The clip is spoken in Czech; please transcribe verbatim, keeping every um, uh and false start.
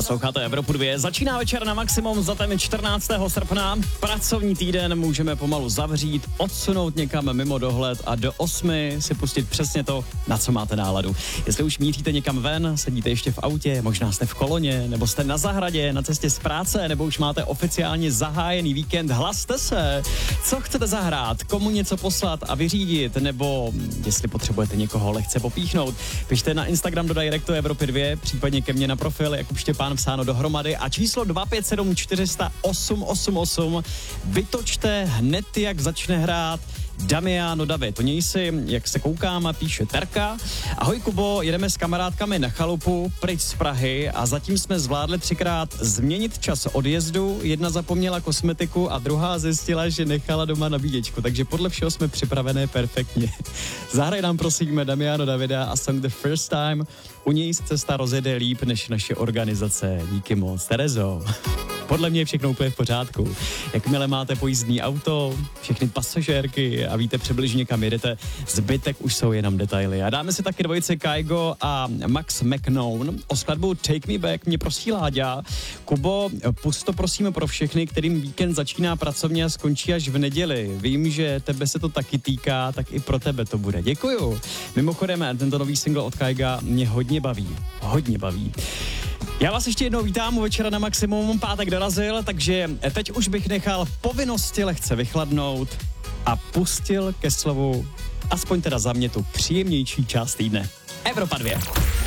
Posloucháte Evropu dva, začíná večer na maximum, za ten čtrnáctého srpna. Pracovní týden můžeme pomalu zavřít, odsunout někam mimo dohled a do osmi si pustit přesně to, na co máte náladu. Jestli už míříte někam ven, sedíte ještě v autě, možná jste v koloně, nebo jste na zahradě, na cestě z práce, nebo už máte oficiálně zahájený víkend, hlaste se. Co chcete zahrát, komu něco poslat a vyřídit, nebo jestli potřebujete někoho lehce popíchnout, pište na Instagram do Directu Evropy dva, případně ke mně na profil Jakub Štěpán psáno dohromady a číslo dva pět sedm čtyři nula nula osm osm osm vytočte hned, jak začne hrát Damiano David. O něj si, jak se koukám, píše Terka. Ahoj Kubo, jedeme s kamarádkami na chalupu pryč z Prahy a zatím jsme zvládli třikrát změnit čas odjezdu. Jedna zapomněla kosmetiku a druhá zjistila, že nechala doma nabíječku, takže podle všeho jsme připravené perfektně. Zahraj nám prosím Damiano Davida a song The First Time. U něj se cesta rozjede líp než naše organizace. Díky moc, Terezo. Podle mě je všechno úplně v pořádku. Jakmile máte pojízdný auto, všechny pasažérky a víte přibližně, kam jedete, zbytek už jsou jenom detaily. A dáme si taky dvojice Kygo a Max McKnown. O skladbu Take Me Back mě prosí Láďa. Kubo, pust to prosím pro všechny, kterým víkend začíná pracovně a skončí až v neděli. Vím, že tebe se to taky týká, tak i pro tebe to bude. Děkuju. Mimochodem, tento nový single od Kyga mě hodně baví. Hodně baví. Já vás ještě jednou vítám u večera na maximum, pátek dorazil, takže teď už bych nechal povinnosti lehce vychladnout a pustil ke slovu aspoň teda za mě tu příjemnější část týdne. Evropa dva.